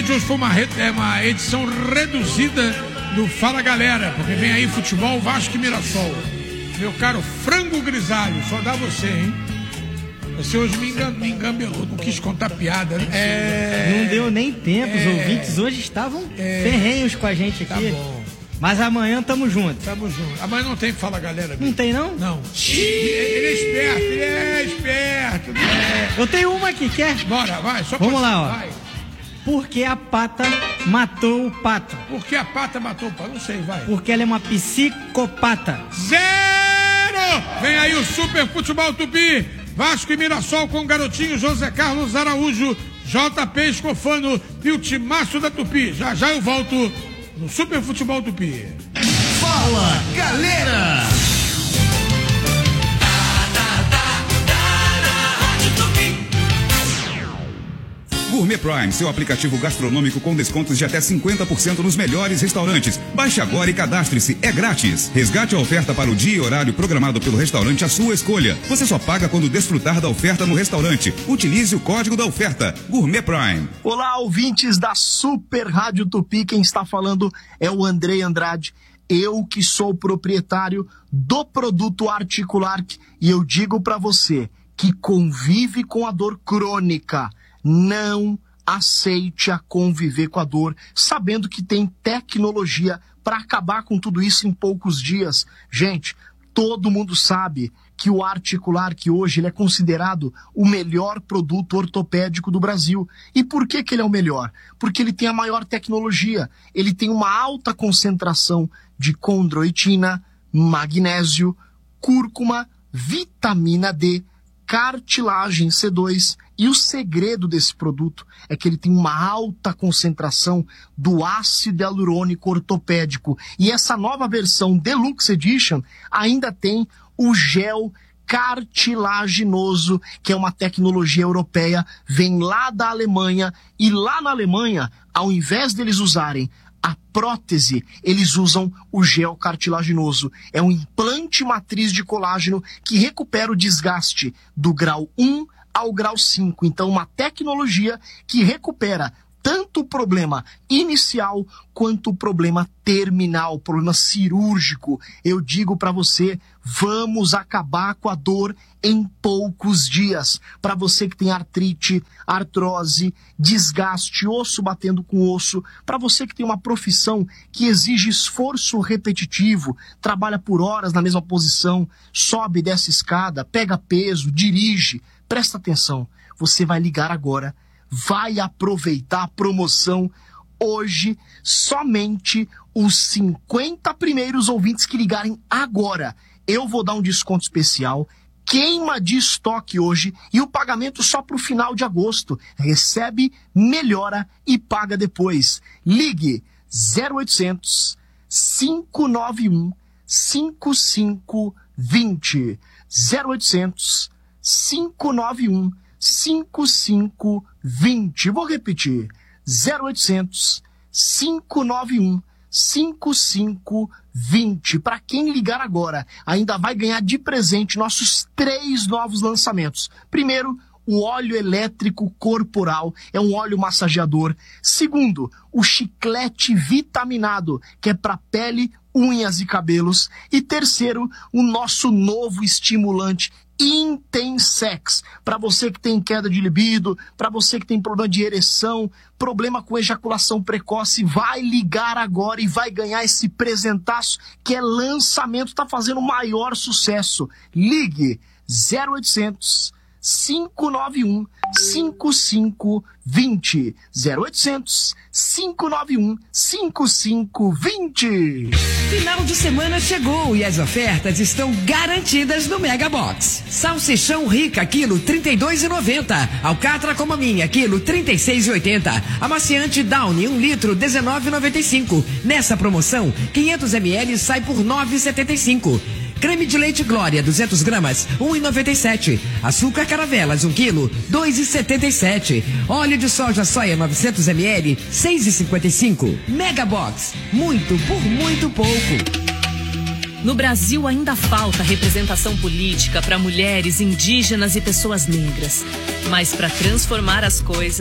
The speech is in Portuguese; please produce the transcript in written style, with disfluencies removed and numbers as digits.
Infelizmente hoje foi uma edição reduzida do Fala Galera, porque vem aí futebol, Vasco e Mirassol. Meu caro Frango Grisalho, só dá você, hein? Você hoje me engambelou, não quis contar piada, né? Não deu nem tempo, os ouvintes hoje estavam ferrenhos com a gente aqui. Tá bom. Mas amanhã tamo junto. Amanhã não tem Fala Galera. Não tem, não? Não. Ele é esperto. Eu tenho uma aqui, quer? Bora, vai. Vamos lá, ó. Vai. Por que a pata matou o pato? Por que a pata matou o pato? Não sei, vai. Porque ela é uma psicopata. 0! Vem aí o Super Futebol Tupi. Vasco e Mirassol com o garotinho José Carlos Araújo, JP Escofano e o timaço da Tupi. Já já eu volto no Super Futebol Tupi. Fala, galera! Gourmet Prime, seu aplicativo gastronômico com descontos de até 50% nos melhores restaurantes. Baixe agora e cadastre-se, é grátis. Resgate a oferta para o dia e horário programado pelo restaurante à sua escolha. Você só paga quando desfrutar da oferta no restaurante. Utilize o código da oferta, Gourmet Prime. Olá, ouvintes da Super Rádio Tupi, quem está falando é o Andrei Andrade. Eu que sou proprietário do produto Articular e eu digo para você que convive com a dor crônica, não aceite a conviver com a dor, sabendo que tem tecnologia para acabar com tudo isso em poucos dias. Gente, todo mundo sabe que o Articular, que hoje ele é considerado o melhor produto ortopédico do Brasil. E por que ele é o melhor? Porque ele tem a maior tecnologia, ele tem uma alta concentração de condroitina, magnésio, cúrcuma, vitamina D, cartilagem C2, e o segredo desse produto é que ele tem uma alta concentração do ácido hialurônico ortopédico. E essa nova versão Deluxe Edition ainda tem o gel cartilaginoso, que é uma tecnologia europeia, vem lá da Alemanha, e lá na Alemanha, ao invés deles usarem a prótese, eles usam o gel cartilaginoso. É um implante matriz de colágeno que recupera o desgaste do grau 1 ao grau 5. Então, uma tecnologia que recupera tanto o problema inicial quanto o problema terminal, o problema cirúrgico. Eu digo para você, vamos acabar com a dor em poucos dias. Para você que tem artrite, artrose, desgaste, osso batendo com osso, para você que tem uma profissão que exige esforço repetitivo, trabalha por horas na mesma posição, sobe e desce escada, pega peso, dirige, presta atenção, você vai ligar agora, vai aproveitar a promoção. Hoje, somente os 50 primeiros ouvintes que ligarem agora, eu vou dar um desconto especial, queima de estoque hoje e o pagamento só para o final de agosto. Recebe, melhora e paga depois. Ligue 0800 591 5520. 0800 591 5520. Vou repetir. 0800 591 5520. Para quem ligar agora, ainda vai ganhar de presente nossos 3 novos lançamentos. Primeiro, o óleo elétrico corporal, é um óleo massageador. Segundo, o chiclete vitaminado, que é para pele, unhas e cabelos. E terceiro, o nosso novo estimulante Intensex, para você que tem queda de libido, para você que tem problema de ereção, problema com ejaculação precoce, vai ligar agora e vai ganhar esse presentaço que é lançamento, está fazendo o maior sucesso. Ligue 0800 591 5520. 0800 591 5520. Final de semana chegou e as ofertas estão garantidas no Mega Box. Salsichão Rica, quilo 32,90. Alcatra como a minha, quilo 36,80. Amaciante Downy, 1 litro 19,95. Nessa promoção, 500 ml sai por 9,75. Creme de leite Glória, 200 gramas, 1,97. Açúcar Caravelas, 1 quilo, 2,77. Óleo de soja soia, 900 ml, 6,55. Mega Box, muito por muito pouco. No Brasil ainda falta representação política para mulheres, indígenas e pessoas negras. Mas para transformar as coisas,